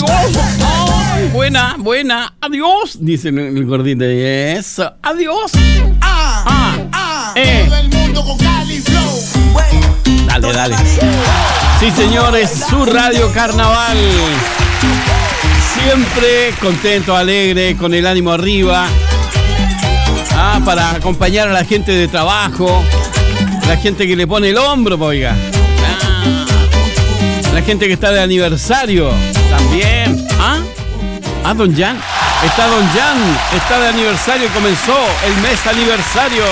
adiós. Ay, buena, adiós. Dice el gordito. Eso, adiós. Todo el mundo con Cali Flow. Dale. Sí, señores, su Radio Carnaval. Siempre contento, alegre, con el ánimo arriba. Para acompañar a la gente de trabajo. La gente que le pone el hombro, oiga. La gente que está de aniversario también. Don Jan. Está Don Jan. Está de aniversario. Comenzó el mes aniversario.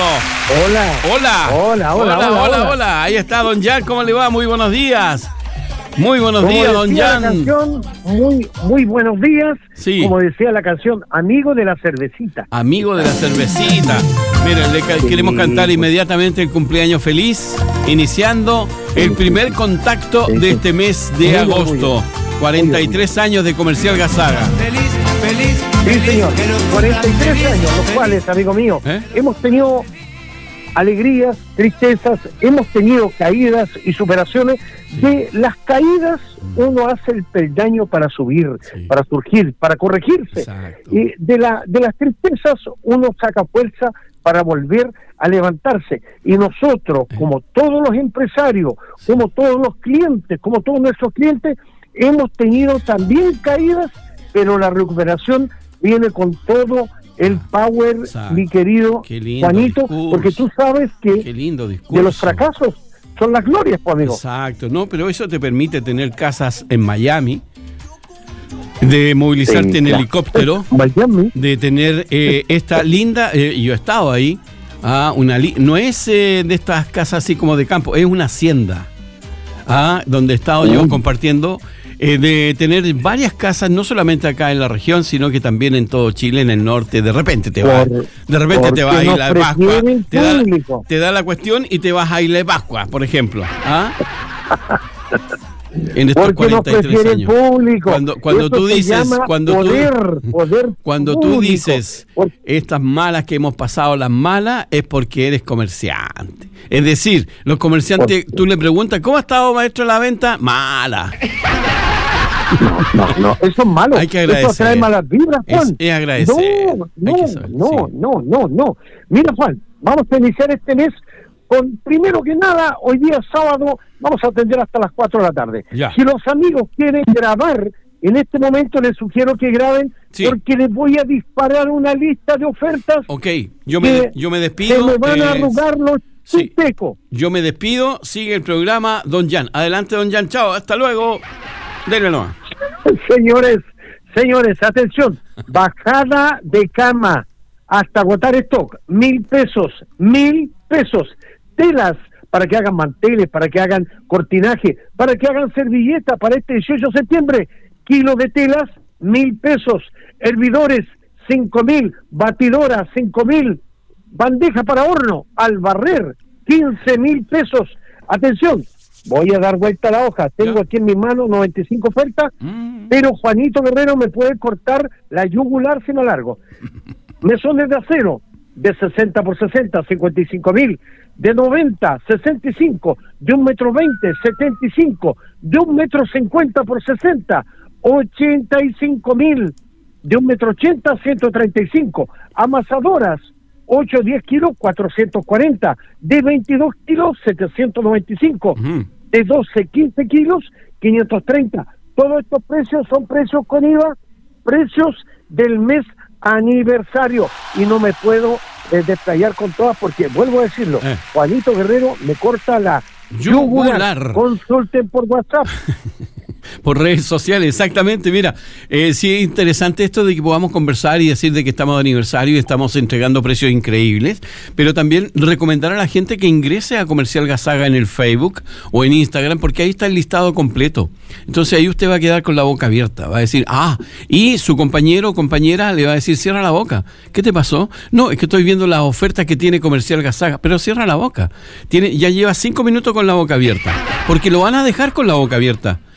Hola. Ahí está Don Jan. ¿Cómo le va? Muy buenos días. Muy buenos días, Don Jan. La canción, muy buenos días. Sí. Como decía la canción, amigo de la cervecita. Amigo de la cervecita. Miren, queremos cantar inmediatamente el cumpleaños feliz, iniciando el primer contacto de este mes de agosto. 43 años de Comercial Gazaga. Feliz. Sí, señor. 43 años, los cuales, amigo mío, hemos tenido alegrías, tristezas, hemos tenido caídas y superaciones. De las caídas uno hace el peldaño para subir, para surgir, para corregirse. Exacto. Y de las tristezas uno saca fuerza para volver a levantarse. Y nosotros, como todos los empresarios, como todos los clientes, como todos nuestros clientes, hemos tenido también caídas, pero la recuperación viene con todo el power, mi querido Juanito, discurso. Porque tú sabes que de los fracasos son las glorias, pues, amigo. Exacto, no, pero eso te permite tener casas en Miami, de movilizarte en helicóptero, Miami, de tener esta linda, yo he estado ahí, no es de estas casas así como de campo, es una hacienda, donde he estado yo compartiendo. De tener varias casas, no solamente acá en la región, sino que también en todo Chile, en el norte. De repente te vas a Isla de Pascua, te da la cuestión y te vas a Isla de Pascua, por ejemplo. En estos 43 años. Público. Cuando tú dices, cuando tú dices porque estas malas que hemos pasado, las malas, es porque eres comerciante. Es decir, los comerciantes, tú le preguntas, ¿cómo ha estado, maestro, la venta? Mala. No, eso es malo. Hay que agradecer. Eso trae malas vibras, Juan. Es agradecer. No. Mira, Juan, vamos a iniciar este mes con, primero que nada, hoy día sábado, vamos a atender hasta las 4 de la tarde. Ya. Si los amigos quieren grabar, en este momento les sugiero que graben, porque les voy a disparar una lista de ofertas. Ok, yo me despido. Se me van a arrugar los chistecos. Yo me despido, sigue el programa, Don Jan. Adelante, Don Jan, chao, hasta luego. Denle nomás. Señores, atención, bajada de cama hasta agotar stock, 1,000 pesos, telas para que hagan manteles, para que hagan cortinaje, para que hagan servilletas para este 18 de septiembre, kilo de telas, 1,000 pesos, hervidores, 5,000, batidoras, 5,000, bandeja para horno, al barrer, 15,000 pesos, atención. Voy a dar vuelta a la hoja. Tengo aquí en mi mano 95 ofertas, pero Juanito Guerrero me puede cortar la yugular si me largo. Mesones de acero, de 60 por 60, 55,000. De 90, 65. De 1,20 m, 75. De 1,50 m por 60, 85,000. De 1,80 m, 135. Amasadoras, 8 o 10 kilos, 440. De 22 kilos, 795. De 12, 15 kilos, 530. Todos estos precios son precios con IVA, precios del mes aniversario. Y no me puedo desplayar con todas porque, vuelvo a decirlo, Juanito Guerrero me corta la yugular. Consulten por WhatsApp. Por redes sociales, exactamente. Mira, sí es interesante esto de que podamos conversar y decir de que estamos de aniversario y estamos entregando precios increíbles, pero también recomendar a la gente que ingrese a Comercial Gazaga en el Facebook o en Instagram, porque ahí está el listado completo. Entonces ahí usted va a quedar con la boca abierta, va a decir, y su compañero o compañera le va a decir, cierra la boca. ¿Qué te pasó? No, es que estoy viendo las ofertas que tiene Comercial Gazaga, pero cierra la boca. Ya lleva 5 minutos con la boca abierta, porque lo van a dejar con la boca abierta.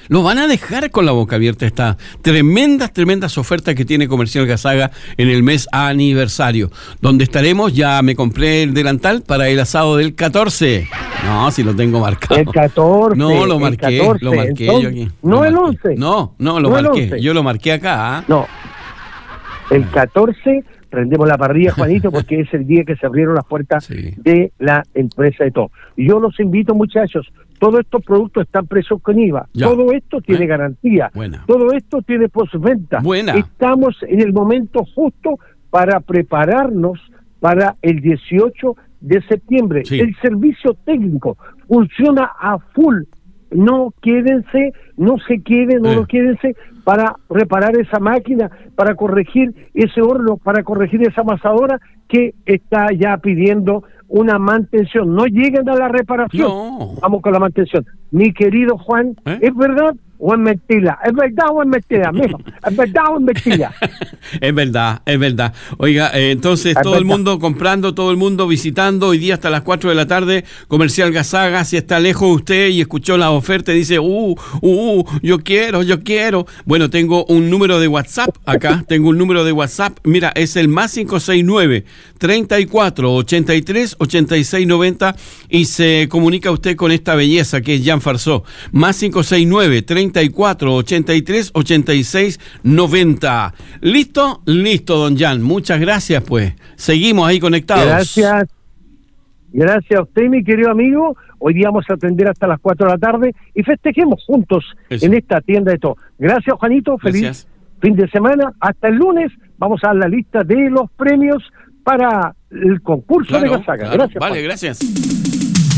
Lo van a dejar con la boca abierta. Estas tremendas ofertas que tiene Comercial Gazaga en el mes aniversario. Donde estaremos, ya me compré el delantal para el asado del 14. No, si lo tengo marcado. El 14. No, lo marqué, el 14, lo marqué entonces, yo aquí. No Lo el marqué. 11. No, lo No el marqué. 11. Yo lo marqué acá. No. El 14 prendemos la parrilla, Juanito, porque es el día que se abrieron las puertas Sí. de la empresa de todo. Y yo los invito, muchachos, todos estos productos están presos con IVA. Ya. Todo esto tiene garantía. Buena. Todo esto tiene postventa. Buena. Estamos en el momento justo para prepararnos para el 18 de septiembre. Sí. El servicio técnico funciona a full. No quédense, no se queden, no quédense para reparar esa máquina, para corregir ese horno, para corregir esa amasadora que está ya pidiendo una mantención. No lleguen a la reparación. No. Vamos con la mantención. Mi querido Juan, ¿es verdad o es mentira? ¿Es verdad o es mentira, mijo? ¿Es verdad o es mentira? Es verdad. Oiga, entonces Es todo el verdad. mundo comprando, todo el mundo visitando, hoy día hasta las 4 de la tarde, Comercial Gazaga, si está lejos usted y escuchó la oferta y dice, yo quiero. Bueno, tengo un número de WhatsApp acá, mira, es el más 569 34 83 86 90 y se comunica usted con esta belleza que es Jan Farsó, más 569 34 83 86 90. ¿Listo? Listo, don Jan. Muchas gracias, pues. Seguimos ahí conectados. Gracias a usted, mi querido amigo. Hoy día vamos a atender hasta las 4 de la tarde y festejemos juntos Eso. en esta tienda de todo. Gracias, Juanito. Feliz Gracias. fin de semana. Hasta el lunes vamos a dar la lista de los premios para el concurso de Gazaga. Gracias, Vale, Juan. gracias.